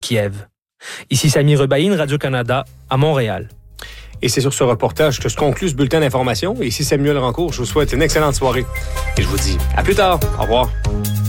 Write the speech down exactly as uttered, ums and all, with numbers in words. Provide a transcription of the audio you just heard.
Kiev. Ici Sami Rebaïn, Radio-Canada, à Montréal. Et c'est sur ce reportage que se conclut ce bulletin d'information. Et ici Samuel Rancourt, je vous souhaite une excellente soirée. Et je vous dis à plus tard. Au revoir.